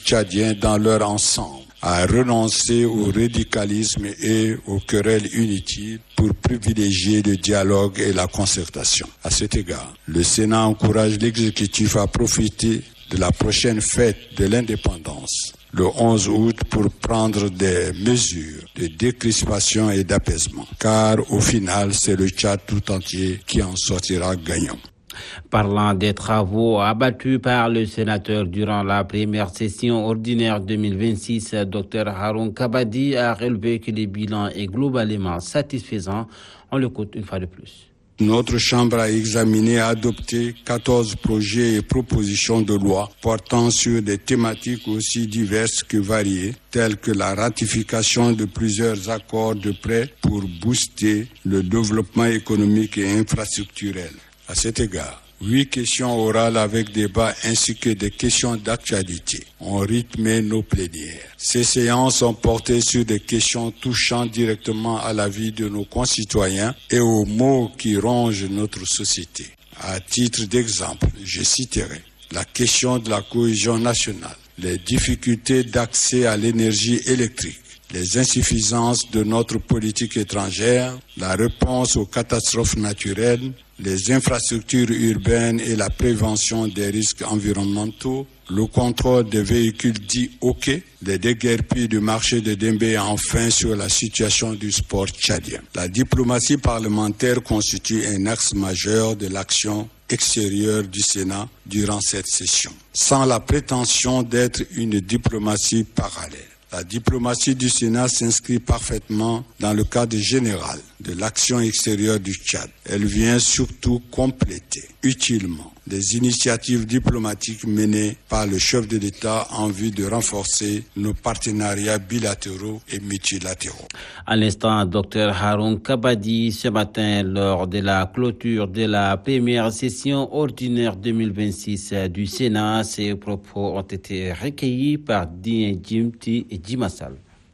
tchadiens dans leur ensemble à renoncer au radicalisme et aux querelles inutiles pour privilégier le dialogue et la concertation. À cet égard, le Sénat encourage l'exécutif à profiter de la prochaine fête de l'indépendance, le 11 août, pour prendre des mesures de décrispation et d'apaisement, car au final, c'est le Tchad tout entier qui en sortira gagnant. Parlant des travaux abattus par le sénateur durant la première session ordinaire 2026, Dr Haroun Kabadi a relevé que le bilan est globalement satisfaisant. On l'écoute une fois de plus. Notre Chambre a examiné et adopté 14 projets et propositions de loi portant sur des thématiques aussi diverses que variées, telles que la ratification de plusieurs accords de prêt pour booster le développement économique et infrastructurel. À cet égard, 8 questions orales avec débat ainsi que des questions d'actualité ont rythmé nos plénières. Ces séances ont porté sur des questions touchant directement à la vie de nos concitoyens et aux maux qui rongent notre société. À titre d'exemple, je citerai la question de la cohésion nationale, les difficultés d'accès à l'énergie électrique, les insuffisances de notre politique étrangère, la réponse aux catastrophes naturelles, les infrastructures urbaines et la prévention des risques environnementaux, le contrôle des véhicules dits OK, les déguerpis du marché de Dembé et enfin sur la situation du sport tchadien. La diplomatie parlementaire constitue un axe majeur de l'action extérieure du Sénat durant cette session, sans la prétention d'être une diplomatie parallèle. La diplomatie du Sénat s'inscrit parfaitement dans le cadre général de l'action extérieure du Tchad. Elle vient surtout compléter utilement les initiatives diplomatiques menées par le chef de l'État en vue de renforcer nos partenariats bilatéraux et multilatéraux. À l'instant, Dr Haroun Kabadi, ce matin, lors de la clôture de la première session ordinaire 2026 du Sénat, ces propos ont été recueillis par Dien Djimti et Djimassal.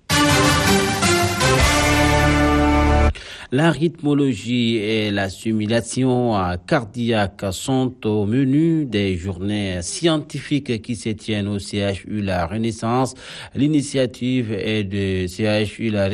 La rythmologie et la simulation cardiaque sont au menu des journées scientifiques qui se tiennent au CHU La Renaissance. L'initiative est de CHU La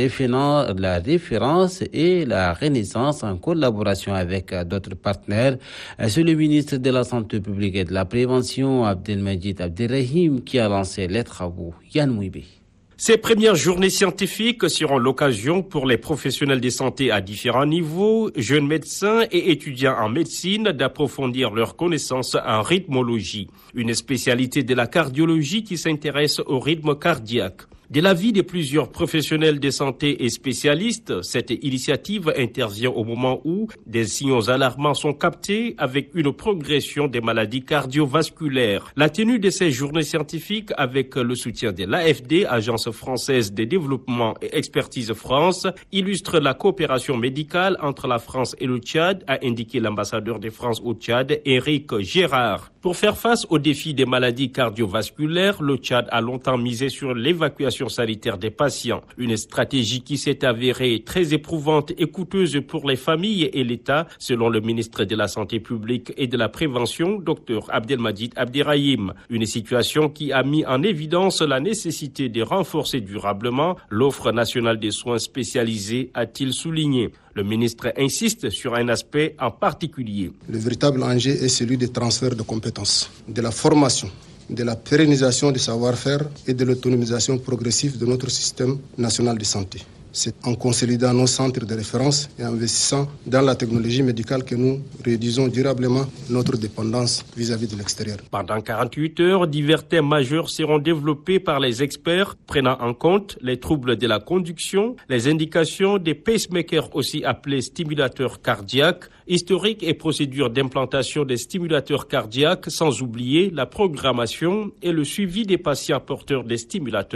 Référence et La Renaissance en collaboration avec d'autres partenaires. C'est le ministre de la Santé publique et de la Prévention, Abdelmajid Abderrahim, qui a lancé les travaux. Yann Mouibé. Ces premières journées scientifiques seront l'occasion pour les professionnels de santé à différents niveaux, jeunes médecins et étudiants en médecine, d'approfondir leurs connaissances en rythmologie, une spécialité de la cardiologie qui s'intéresse au rythme cardiaque. De l'avis de plusieurs professionnels de santé et spécialistes, cette initiative intervient au moment où des signaux alarmants sont captés avec une progression des maladies cardiovasculaires. La tenue de ces journées scientifiques avec le soutien de l'AFD, Agence française de développement et expertise France, illustre la coopération médicale entre la France et le Tchad, a indiqué l'ambassadeur de France au Tchad, Éric Gérard. Pour faire face aux défis des maladies cardiovasculaires, le Tchad a longtemps misé sur l'évacuation sanitaire des patients. Une stratégie qui s'est avérée très éprouvante et coûteuse pour les familles et l'État, selon le ministre de la Santé publique et de la Prévention, Dr Abdelmajid Abderrahim. Une situation qui a mis en évidence la nécessité de renforcer durablement l'offre nationale des soins spécialisés, a-t-il souligné. Le ministre insiste sur un aspect en particulier. Le véritable enjeu est celui des transferts de compétences, de la formation, de la pérennisation du savoir-faire et de l'autonomisation progressive de notre système national de santé. C'est en consolidant nos centres de référence et en investissant dans la technologie médicale que nous réduisons durablement notre dépendance vis-à-vis de l'extérieur. Pendant 48 heures, divers thèmes majeurs seront développés par les experts, prenant en compte les troubles de la conduction, les indications des pacemakers aussi appelés stimulateurs cardiaques, historique et procédure d'implantation des stimulateurs cardiaques, sans oublier la programmation et le suivi des patients porteurs des stimulateurs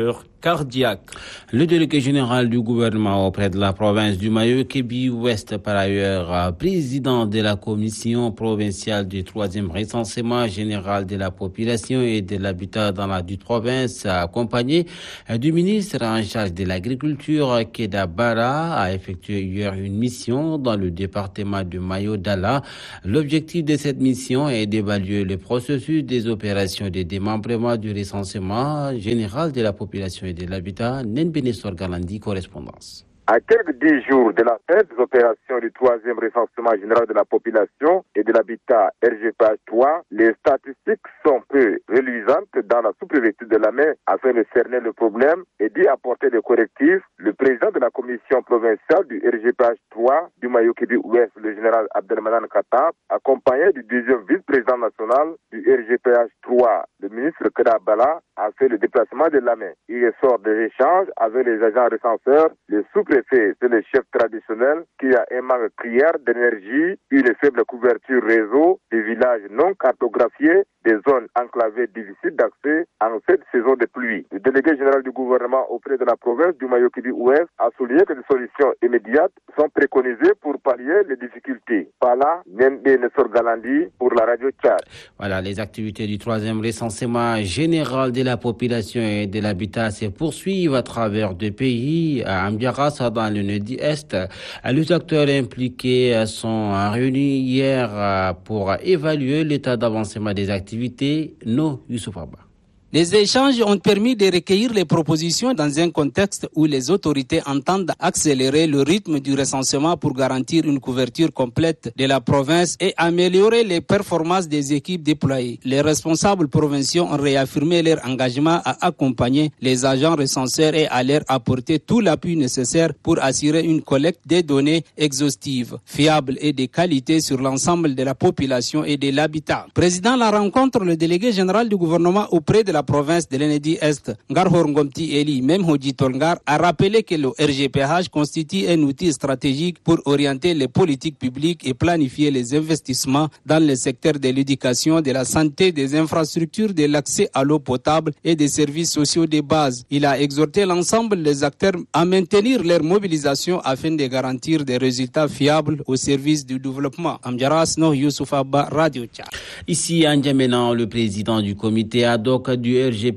cardiaque. Le délégué général du gouvernement auprès de la province du Mayo-Kébi-Ouest, par ailleurs président de la commission provinciale du 3e recensement général de la population et de l'habitat dans la dite province, accompagné du ministre en charge de l'agriculture, Keda Bara, a effectué hier une mission dans le département de Mayo-Dala. L'objectif de cette mission est d'évaluer le processus des opérations de démembrement du recensement général de la population et de l'habitat. Nenbenesor Galandi, correspondance. À quelques 10 jours de la fin des opérations du 3e recensement général de la population et de l'habitat RGPH3, les statistiques sont peu reluisantes dans la sous-préfecture de Lamé afin de cerner le problème et d'y apporter des correctifs. Le président de la commission provinciale du RGPH3 du Mayo-Kébi-Ouest, le général Abdelmanan Katab, accompagné du deuxième vice-président national du RGPH3, le ministre Keda Bala, a fait le déplacement de Lamé. Il ressort des échanges avec les agents recenseurs, les sous-préfets, c'est le chef traditionnel qui a un manque criard d'énergie, une faible couverture réseau, des villages non cartographiés, des zones enclavées difficiles d'accès en cette saison de pluie. Le délégué général du gouvernement auprès de la province du Mayo-Kébi-Ouest a souligné que des solutions immédiates sont préconisées pour pallier les difficultés. Par là, Nenbenesor Galandi pour la radio Tchad. Voilà, les activités du 3e recensement général de la population et de l'habitat se poursuivent à travers deux pays, à Ambiaras, dans le nord-est. Les acteurs impliqués sont réunis hier pour évaluer l'état d'avancement des activités. Youssouf Abba. Les échanges ont permis de recueillir les propositions dans un contexte où les autorités entendent accélérer le rythme du recensement pour garantir une couverture complète de la province et améliorer les performances des équipes déployées. Les responsables provinciaux ont réaffirmé leur engagement à accompagner les agents recenseurs et à leur apporter tout l'appui nécessaire pour assurer une collecte des données exhaustives, fiables et de qualité sur l'ensemble de la population et de l'habitat. Président de la rencontre, le délégué général du gouvernement auprès de la province de l'Enedi-Est, Ngarhor Ngomti Eli Memhoji Tolngar, a rappelé que le RGPH constitue un outil stratégique pour orienter les politiques publiques et planifier les investissements dans les secteurs de l'éducation, de la santé, des infrastructures, de l'accès à l'eau potable et des services sociaux de base. Il a exhorté l'ensemble des acteurs à maintenir leur mobilisation afin de garantir des résultats fiables au service du développement. Amjaras No Youssouf Abba, Radio Tchad. Ici à N'Djamena, le président du comité ad hoc du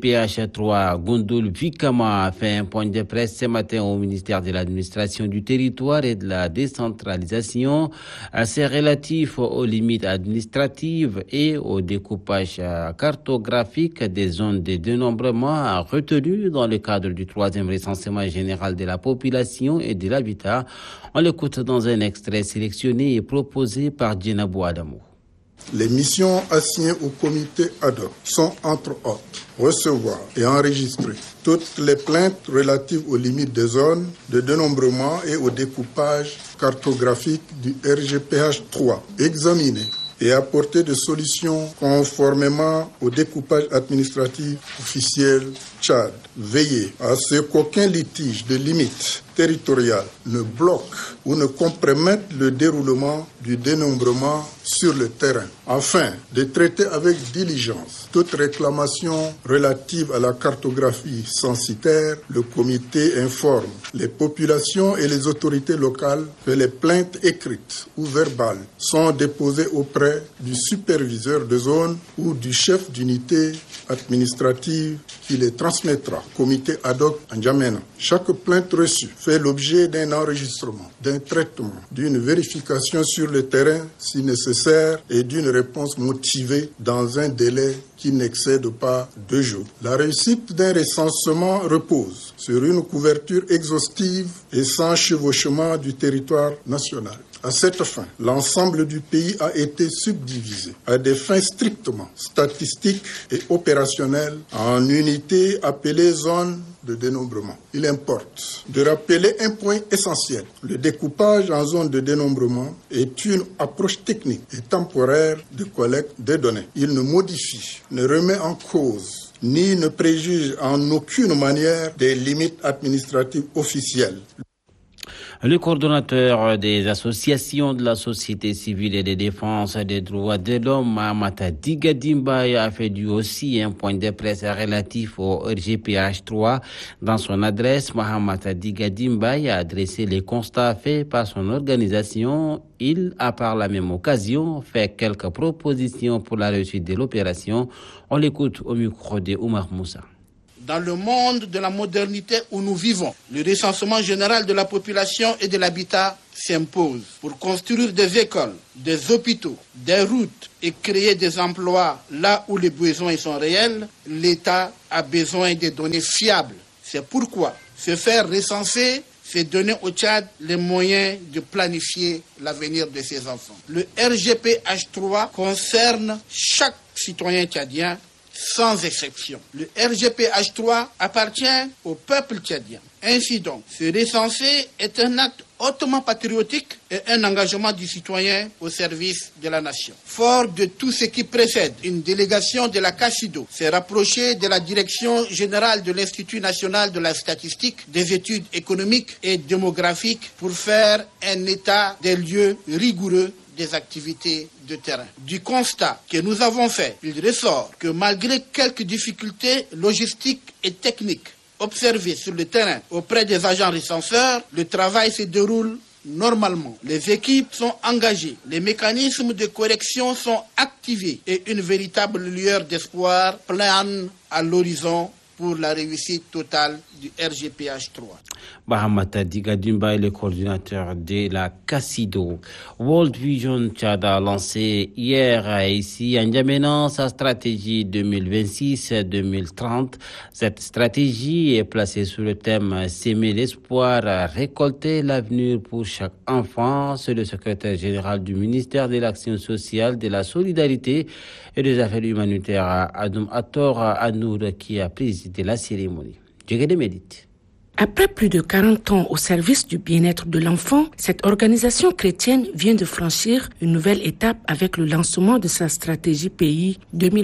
RGPH3, Gondoul Vikama, a fait un point de presse ce matin au ministère de l'administration du territoire et de la décentralisation. C'est relatif aux limites administratives et au découpage cartographique des zones de dénombrement retenues dans le cadre du 3e recensement général de la population et de l'habitat. On l'écoute dans un extrait sélectionné et proposé par Djenabou Adamou. Les missions assignées au comité ad hoc sont, entre autres, recevoir et enregistrer toutes les plaintes relatives aux limites des zones de dénombrement et au découpage cartographique du RGPH3, examiner et apporter des solutions conformément au découpage administratif officiel Tchad. Veiller à ce qu'aucun litige de limite territoriale ne bloque ou ne compromette le déroulement du dénombrement sur le terrain, afin de traiter avec diligence toute réclamation relative à la cartographie censitaire. Le comité informe les populations et les autorités locales que les plaintes écrites ou verbales sont déposées auprès du superviseur de zone ou du chef d'unité administrative qui les transmettra au comité ad hoc en N'Djamena. Chaque plainte reçue fait l'objet d'un enregistrement, d'un traitement, d'une vérification sur le terrain si nécessaire et d'une réponse motivée dans un délai qui n'excède pas 2 jours. La réussite d'un recensement repose sur une couverture exhaustive et sans chevauchement du territoire national. À cette fin, l'ensemble du pays a été subdivisé à des fins strictement statistiques et opérationnelles en unités appelées zones de dénombrement. Il importe de rappeler un point essentiel. Le découpage en zones de dénombrement est une approche technique et temporaire de collecte des données. Il ne modifie, ne remet en cause ni ne préjuge en aucune manière des limites administratives officielles. Le coordonnateur des associations de la société civile et de défense des droits de l'homme, Mahamata Digadimbaye, a fait lui aussi un point de presse relatif au RGPH3. Dans son adresse, Mahamata Digadimbaye a adressé les constats faits par son organisation. Il a par la même occasion fait quelques propositions pour la réussite de l'opération. On l'écoute au micro de Oumar Moussa. Dans le monde de la modernité où nous vivons, le recensement général de la population et de l'habitat s'impose. Pour construire des écoles, des hôpitaux, des routes et créer des emplois là où les besoins sont réels, l'État a besoin de données fiables. C'est pourquoi se faire recenser, c'est donner au Tchad les moyens de planifier l'avenir de ses enfants. Le RGPH3 concerne chaque citoyen tchadien sans exception. Le RGPH3 appartient au peuple tchadien. Ainsi donc, se recenser est un acte hautement patriotique et un engagement du citoyen au service de la nation. Fort de tout ce qui précède, une délégation de la CACIDO s'est rapprochée de la direction générale de l'Institut national de la statistique, des études économiques et démographiques pour faire un état des lieux rigoureux des activités de terrain. Du constat que nous avons fait, il ressort que malgré quelques difficultés logistiques et techniques observées sur le terrain auprès des agents recenseurs, le travail se déroule normalement. Les équipes sont engagées, les mécanismes de correction sont activés et une véritable lueur d'espoir plane à l'horizon pour la réussite totale du RGPH3. Mahamata Digadimbaye, le coordinateur de la CACIDO. World Vision Tchad a lancé hier ici en N'Djamena sa stratégie 2026-2030. Cette stratégie est placée sous le thème « S'aimer l'espoir, récolter l'avenir pour chaque enfant ». C'est le secrétaire général du ministère de l'Action sociale, de la solidarité et des affaires humanitaires, Adoum Ator Anour, qui a présidé la cérémonie. Djegede Médite. Après plus de 40 ans au service du bien-être de l'enfant, cette organisation chrétienne vient de franchir une nouvelle étape avec le lancement de sa stratégie pays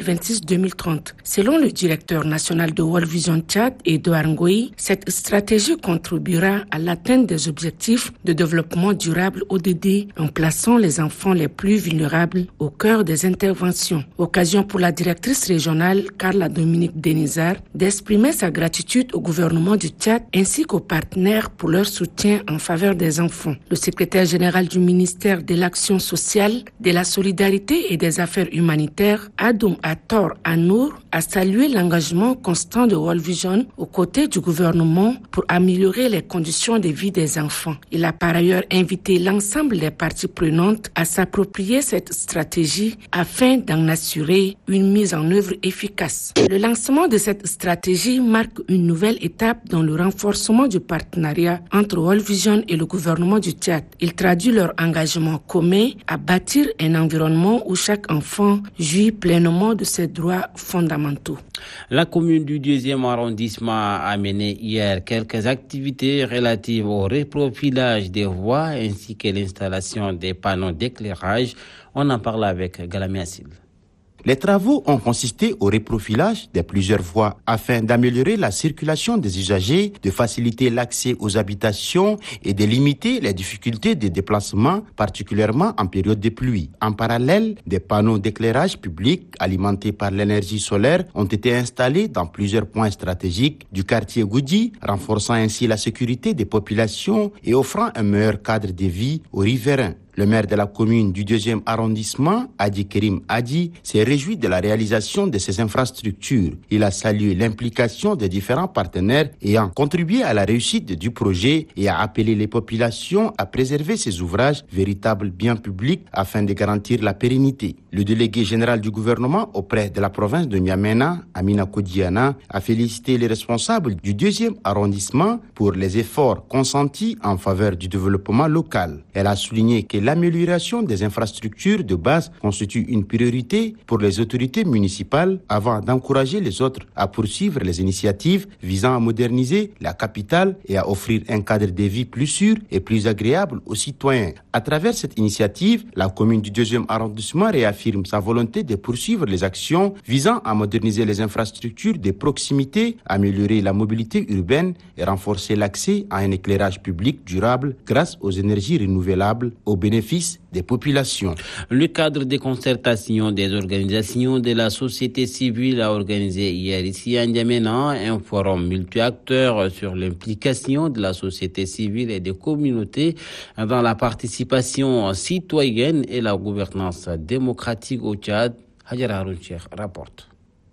2026-2030. Selon le directeur national de World Vision Tchad, Edouard Ngoï, cette stratégie contribuera à l'atteinte des objectifs de développement durable ODD en plaçant les enfants les plus vulnérables au cœur des interventions. Occasion pour la directrice régionale, Carla Dominique Denizar, d'exprimer sa gratitude au gouvernement du Tchad ainsi qu'aux partenaires pour leur soutien en faveur des enfants. Le secrétaire général du ministère de l'Action sociale, de la solidarité et des affaires humanitaires, Adoum Ator Anour, a salué l'engagement constant de World Vision aux côtés du gouvernement pour améliorer les conditions de vie des enfants. Il a par ailleurs invité l'ensemble des parties prenantes à s'approprier cette stratégie afin d'en assurer une mise en œuvre efficace. Le lancement de cette stratégie marque une nouvelle étape dans le renforcement du partenariat entre World Vision et le gouvernement du Tchad. Il traduit leur engagement commun à bâtir un environnement où chaque enfant jouit pleinement de ses droits fondamentaux. La commune du 2e arrondissement a mené hier quelques activités relatives au reprofilage des voies ainsi que l'installation des panneaux d'éclairage. On en parle avec Galami Assil. Les travaux ont consisté au reprofilage de plusieurs voies afin d'améliorer la circulation des usagers, de faciliter l'accès aux habitations et de limiter les difficultés de déplacement, particulièrement en période de pluie. En parallèle, des panneaux d'éclairage public alimentés par l'énergie solaire ont été installés dans plusieurs points stratégiques du quartier Goudi, renforçant ainsi la sécurité des populations et offrant un meilleur cadre de vie aux riverains. Le maire de la commune du 2e arrondissement, Adi Kerim Adi, s'est réjoui de la réalisation de ces infrastructures. Il a salué l'implication des différents partenaires ayant contribué à la réussite du projet et a appelé les populations à préserver ces ouvrages, véritables biens publics, afin de garantir la pérennité. Le délégué général du gouvernement auprès de la province de N'Djamena, Amina Kodiana, a félicité les responsables du 2e arrondissement pour les efforts consentis en faveur du développement local. Elle a souligné que l'amélioration des infrastructures de base constitue une priorité pour les autorités municipales avant d'encourager les autres à poursuivre les initiatives visant à moderniser la capitale et à offrir un cadre de vie plus sûr et plus agréable aux citoyens. À travers cette initiative, la commune du 2e arrondissement réaffirme sa volonté de poursuivre les actions visant à moderniser les infrastructures de proximité, améliorer la mobilité urbaine et renforcer l'accès à un éclairage public durable grâce aux énergies renouvelables au bénéfice des populations. Le cadre de concertation des organisations de la société civile a organisé hier ici à N'Djamena un forum multi-acteurs sur l'implication de la société civile et des communautés dans la participation citoyenne et la gouvernance démocratique au Tchad. Hadjara Haroun-Cheikh rapporte.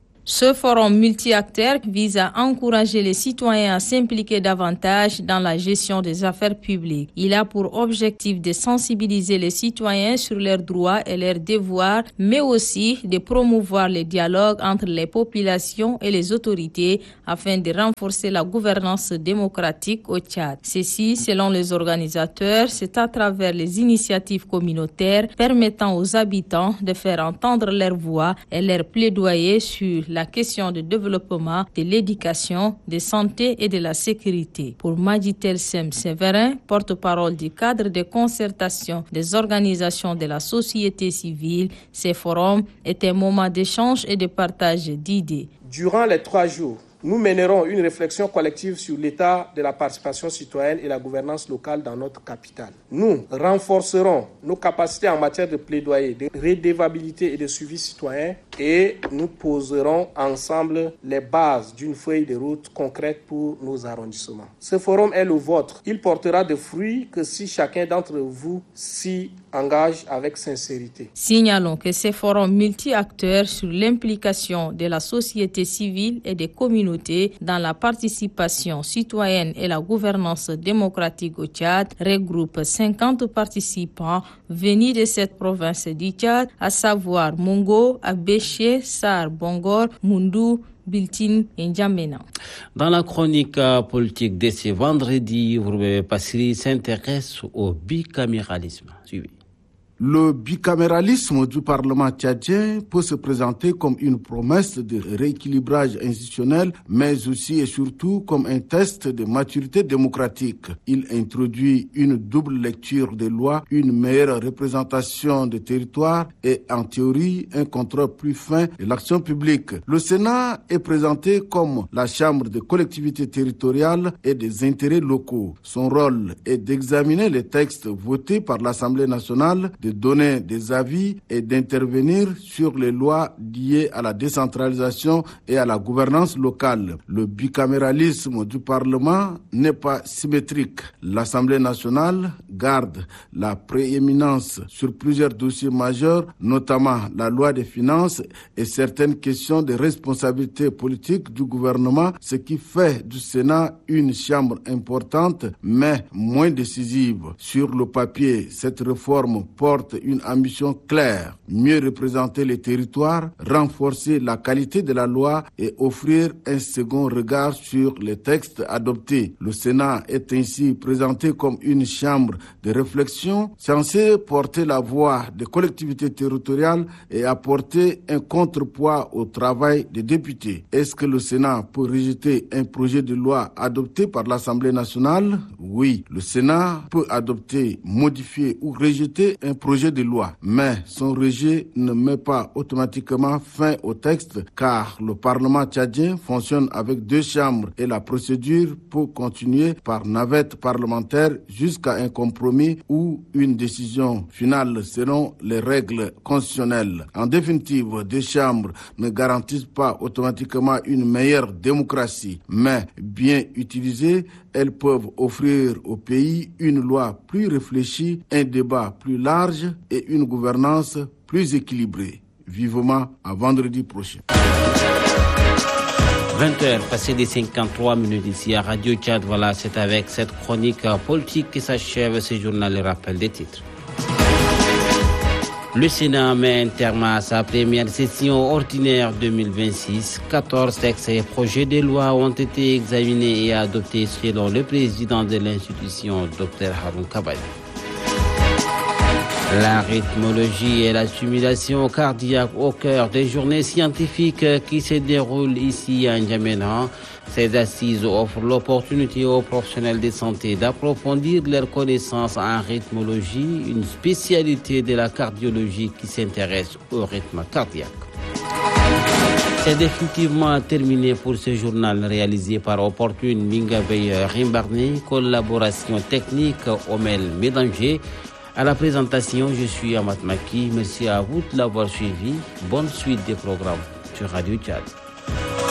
Ce forum multi-acteurs vise à encourager les citoyens à s'impliquer davantage dans la gestion des affaires publiques. Il a pour objectif de sensibiliser les citoyens sur leurs droits et leurs devoirs, mais aussi de promouvoir le dialogue entre les populations et les autorités afin de renforcer la gouvernance démocratique au Tchad. Ceci, selon les organisateurs, c'est à travers les initiatives communautaires permettant aux habitants de faire entendre leur voix et leur plaidoyer sur la question du développement, de l'éducation, de santé et de la sécurité. Pour Madjitel Sem-Séverin, porte-parole du cadre de concertation des organisations de la société civile, ces forums est un moment d'échange et de partage d'idées. Durant les 3 jours, nous mènerons une réflexion collective sur l'état de la participation citoyenne et la gouvernance locale dans notre capitale. Nous renforcerons nos capacités en matière de plaidoyer, de redevabilité et de suivi citoyen et nous poserons ensemble les bases d'une feuille de route concrète pour nos arrondissements. Ce forum est le vôtre. Il portera des fruits que si chacun d'entre vous s'y engage avec sincérité. Signalons que ces forums multi-acteurs sur l'implication de la société civile et des communautés dans la participation citoyenne et la gouvernance démocratique au Tchad regroupe 50 participants venus de cette province du Tchad, à savoir Mongo, Abéché, Sar, Bongor, Moundou, Biltine et N'Djamena. Dans la chronique politique de ce vendredi, Roubaix Passiri s'intéresse au bicaméralisme. Suivez. Le bicaméralisme du Parlement tchadien peut se présenter comme une promesse de rééquilibrage institutionnel, mais aussi et surtout comme un test de maturité démocratique. Il introduit une double lecture des lois, une meilleure représentation des territoires et, en théorie, un contrôle plus fin de l'action publique. Le Sénat est présenté comme la chambre des collectivités territoriales et des intérêts locaux. Son rôle est d'examiner les textes votés par l'Assemblée nationale, de donner des avis et d'intervenir sur les lois liées à la décentralisation et à la gouvernance locale. Le bicaméralisme du Parlement n'est pas symétrique. L'Assemblée nationale garde la prééminence sur plusieurs dossiers majeurs, notamment la loi des finances et certaines questions de responsabilité politique du gouvernement, ce qui fait du Sénat une chambre importante mais moins décisive. Sur le papier, cette réforme porte une ambition claire, mieux représenter les territoires, renforcer la qualité de la loi et offrir un second regard sur les textes adoptés. Le Sénat est ainsi présenté comme une chambre de réflexion censée porter la voix des collectivités territoriales et apporter un contrepoids au travail des députés. Est-ce que le Sénat peut rejeter un projet de loi adopté par l'Assemblée nationale? Oui, le Sénat peut adopter, modifier ou rejeter un projet de loi, mais son rejet ne met pas automatiquement fin au texte car le Parlement tchadien fonctionne avec 2 chambres et la procédure peut continuer par navette parlementaire jusqu'à un compromis ou une décision finale selon les règles constitutionnelles. En définitive, 2 chambres ne garantissent pas automatiquement une meilleure démocratie, mais bien utilisées, elles peuvent offrir au pays une loi plus réfléchie, un débat plus large et une gouvernance plus équilibrée. Vivement à vendredi prochain. 20h, passé des 53 minutes ici à Radio Tchad. Voilà, c'est avec cette chronique politique qui s'achève ce journal. Le rappel des titres. Le Sénat met un terme à sa première session ordinaire 2026. 14 textes et projets de loi ont été examinés et adoptés selon le président de l'institution, Dr Haroun Kabadi. La rythmologie et la stimulation cardiaque au cœur des journées scientifiques qui se déroulent ici à N'Djamena. Ces assises offrent l'opportunité aux professionnels de santé d'approfondir leurs connaissances en rythmologie, une spécialité de la cardiologie qui s'intéresse au rythme cardiaque. C'est définitivement terminé pour ce journal réalisé par Opportune Mingabe Rimbarné, collaboration technique Omel Médanger. À la présentation, je suis Amat Maki. Merci à vous de l'avoir suivi. Bonne suite des programmes sur Radio Tchad.